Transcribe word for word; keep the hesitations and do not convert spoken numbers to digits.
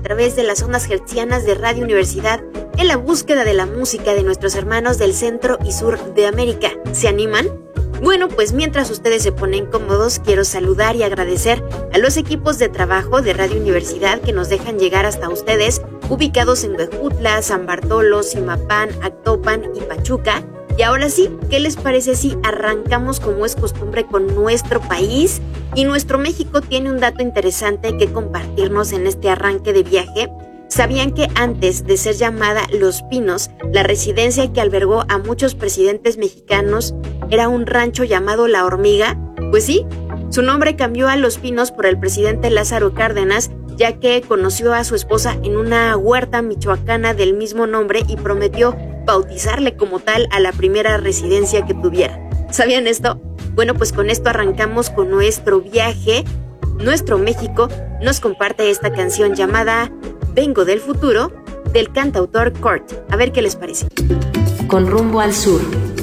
través de las ondas hertzianas de Radio Universidad en la búsqueda de la música de nuestros hermanos del centro y sur de América. ¿Se animan? Bueno, pues mientras ustedes se ponen cómodos, quiero saludar y agradecer a los equipos de trabajo de Radio Universidad que nos dejan llegar hasta ustedes, ubicados en Huejutla, San Bartolo, Zimapán, Actopan y Pachuca. Y ahora sí, ¿qué les parece si arrancamos como es costumbre con nuestro país? Y nuestro México tiene un dato interesante que compartirnos en este arranque de viaje. ¿Sabían que antes de ser llamada Los Pinos, la residencia que albergó a muchos presidentes mexicanos era un rancho llamado La Hormiga? Pues sí, su nombre cambió a Los Pinos por el presidente Lázaro Cárdenas, ya que conoció a su esposa en una huerta michoacana del mismo nombre y prometió bautizarle como tal a la primera residencia que tuviera. ¿Sabían esto? Bueno, pues con esto arrancamos con nuestro viaje. Nuestro México nos comparte esta canción llamada Vengo del futuro, del cantautor Kurt. A ver qué les parece. Con rumbo al sur.